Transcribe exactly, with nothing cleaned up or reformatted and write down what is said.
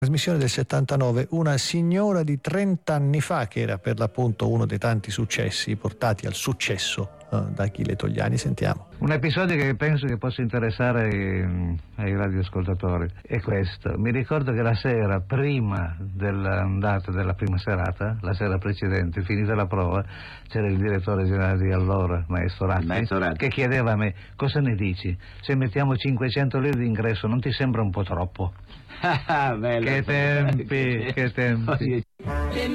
Trasmissione del settantanove, una signora di trenta anni fa, che era per l'appunto uno dei tanti successi portati al successo uh, da Achille Togliani. Sentiamo. Un episodio che penso che possa interessare ai, ai radioascoltatori è questo. Mi ricordo che la sera prima dell'andata della prima serata, la sera precedente, finita la prova, c'era il direttore generale di allora, maestro Ratti, maestro Ratti, che chiedeva a me: cosa ne dici? Se mettiamo cinquecento lire di ingresso non ti sembra un po' troppo? Bello, che tempi, che tempi.